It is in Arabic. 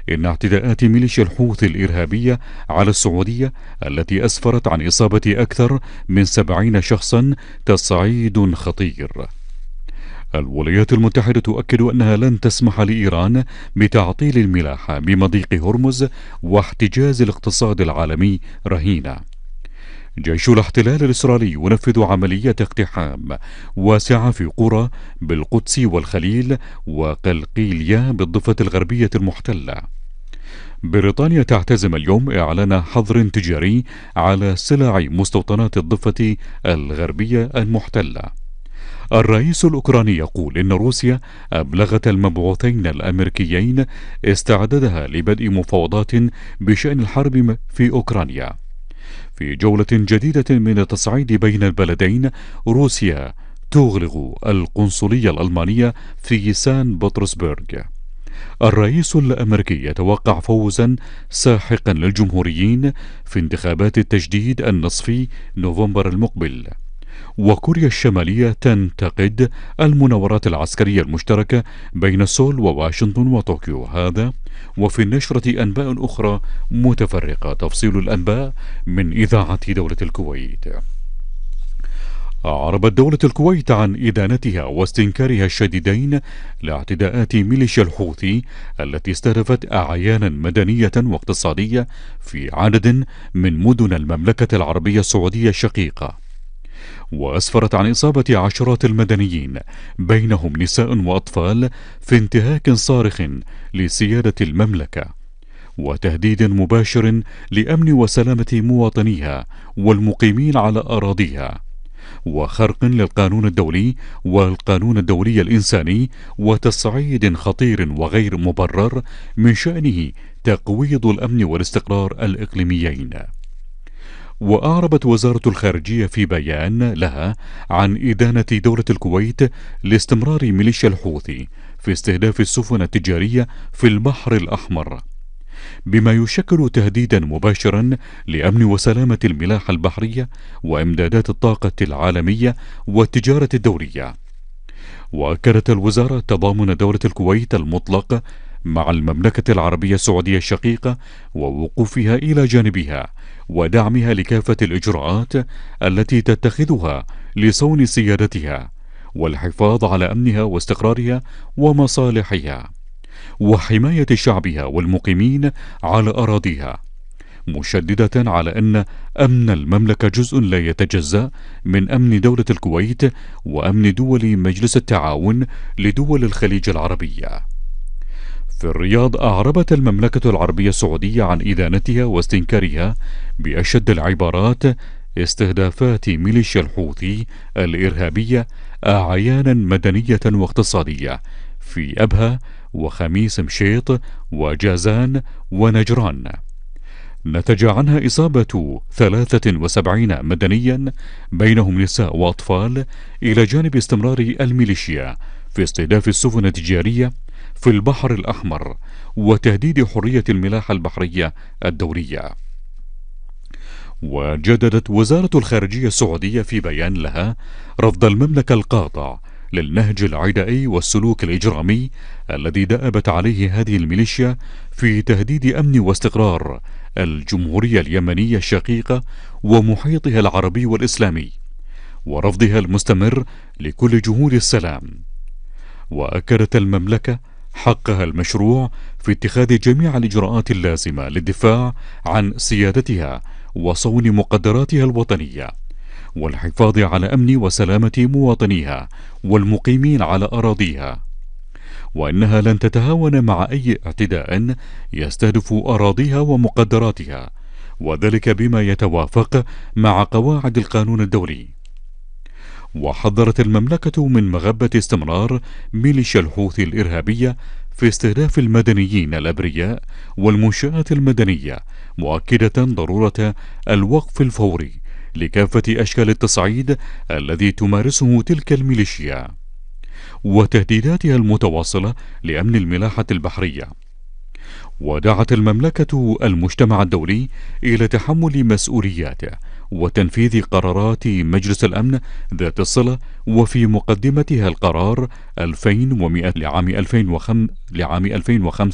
إن اعتداءات ميليشيا الحوثي الإرهابية على السعودية التي أسفرت عن إصابة أكثر من 70 شخصا تصعيد خطير. الولايات المتحدة تؤكد أنها لن تسمح لإيران بتعطيل الملاحة بمضيق هرمز واحتجاز الاقتصاد العالمي رهينة. جيش الاحتلال الإسرائيلي ينفذ عملية اقتحام واسعة في قرى بالقدس والخليل وقلقيلية بالضفة الغربية المحتلة. بريطانيا تعتزم اليوم إعلان حظر تجاري على سلع مستوطنات الضفة الغربية المحتلة. الرئيس الأوكراني يقول إن روسيا أبلغت المبعوثين الأمريكيين استعدادها لبدء مفاوضات بشأن الحرب في أوكرانيا. في جولة جديدة من التصعيد بين البلدين، روسيا تغلق القنصلية الألمانية في سان بطرسبرغ. الرئيس الأمريكي يتوقع فوزا ساحقا للجمهوريين في انتخابات التجديد النصفي نوفمبر المقبل. وكوريا الشمالية تنتقد المناورات العسكرية المشتركة بين سول وواشنطن وطوكيو. هذا وفي النشرة أنباء أخرى متفرقة. تفصيل الأنباء من إذاعة دولة الكويت. أعربت دولة الكويت عن إدانتها واستنكارها الشديدين لاعتداءات ميليشيا الحوثي التي استهدفت أعيانا مدنية واقتصادية في عدد من مدن المملكة العربية السعودية الشقيقة، وأسفرت عن إصابة عشرات المدنيين بينهم نساء وأطفال في انتهاك صارخ لسيادة المملكة وتهديد مباشر لأمن وسلامة مواطنيها والمقيمين على أراضيها، وخرق للقانون الدولي والقانون الدولي الإنساني، وتصعيد خطير وغير مبرر من شأنه تقويض الأمن والاستقرار الإقليميين. وأعربت وزارة الخارجية في بيان لها عن إدانة دولة الكويت لاستمرار ميليشيا الحوثي في استهداف السفن التجارية في البحر الأحمر، بما يشكل تهديدا مباشرا لأمن وسلامة الملاحة البحرية وإمدادات الطاقة العالمية والتجارة الدولية. وأكدت الوزارة تضامن دولة الكويت المطلق مع المملكة العربية السعودية الشقيقة ووقوفها إلى جانبها ودعمها لكافة الإجراءات التي تتخذها لصون سيادتها والحفاظ على أمنها واستقرارها ومصالحها وحماية شعبها والمقيمين على أراضيها، مشددة على أن أمن المملكة جزء لا يتجزأ من أمن دولة الكويت وأمن دول مجلس التعاون لدول الخليج العربية. في الرياض أعربت المملكة العربية السعودية عن إدانتها واستنكارها بأشد العبارات استهدافات ميليشيا الحوثي الإرهابية أعيانا مدنية واقتصادية في أبها وخميس مشيط وجازان ونجران، نتج عنها إصابة 73 مدنيا بينهم نساء وأطفال، إلى جانب استمرار الميليشيا في استهداف السفن التجارية في البحر الأحمر وتهديد حرية الملاحة البحرية الدولية. وجددت وزارة الخارجية السعودية في بيان لها رفض المملكة القاطع للنهج العدائي والسلوك الإجرامي الذي دأبت عليه هذه الميليشيا في تهديد أمن واستقرار الجمهورية اليمنية الشقيقة ومحيطها العربي والإسلامي، ورفضها المستمر لكل جهود السلام. وأكدت المملكة حقها المشروع في اتخاذ جميع الإجراءات اللازمة للدفاع عن سيادتها وصون مقدراتها الوطنية والحفاظ على أمن وسلامة مواطنيها والمقيمين على أراضيها، وأنها لن تتهاون مع أي اعتداء يستهدف أراضيها ومقدراتها، وذلك بما يتوافق مع قواعد القانون الدولي. وحذرت المملكة من مغبة استمرار ميليشيا الحوثي الإرهابية في استهداف المدنيين الأبرياء والمنشآت المدنية، مؤكدة ضرورة الوقف الفوري لكافة أشكال التصعيد الذي تمارسه تلك الميليشيا وتهديداتها المتواصلة لأمن الملاحة البحرية. ودعت المملكة المجتمع الدولي إلى تحمل مسؤولياته وتنفيذ قرارات مجلس الأمن ذات الصلة، وفي مقدمتها القرار 2100 لعام 2005